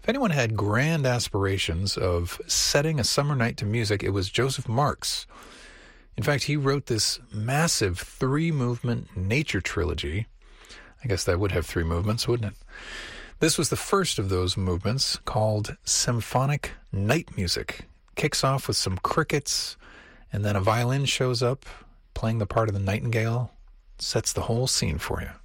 If anyone had grand aspirations of setting a summer night to music, it was Joseph Marx. In fact, he wrote this massive 3-movement nature trilogy. I guess that would have 3 movements, wouldn't it? This was the first of those movements, called Symphonic Night Music. Kicks off with some crickets, and then a violin shows up, playing the part of the nightingale, sets the whole scene for you.